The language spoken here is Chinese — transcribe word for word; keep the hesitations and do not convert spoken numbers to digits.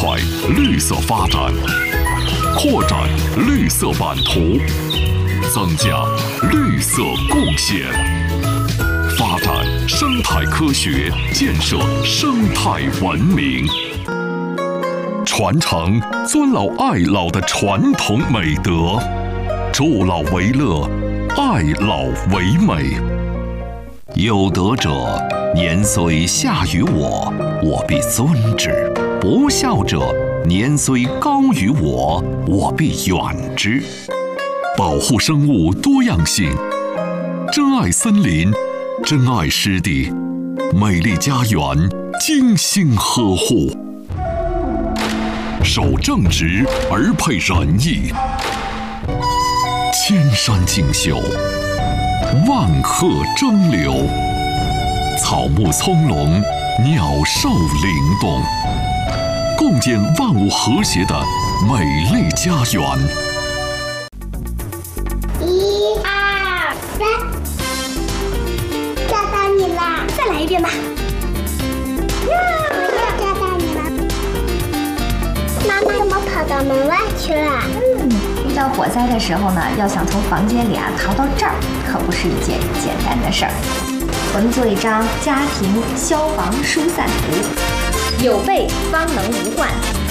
快绿色发展，扩展绿色版图，增加绿色贡献，发展生态科学，建设生态文明，传承尊老爱老的传统美德，助老为乐，爱老为美。有德者，年虽下于我，我必尊之；不孝者，年虽高于我，我必远之。保护生物多样性，珍爱森林，珍爱湿地，美丽家园精心呵护。守正直而配仁义，千山竞秀，万壑争流，草木葱茏，鸟兽灵动，共建万物和谐的美丽家园。 一二三，抓到你啦！ 再来一遍吧。 我又抓到你了。妈妈怎么跑到门外去了？ 嗯，遇到火灾的时候呢，要想从房间里啊逃到这儿，可不是一件简单的事儿。我们做一张家庭消防疏散图，有备方能无患。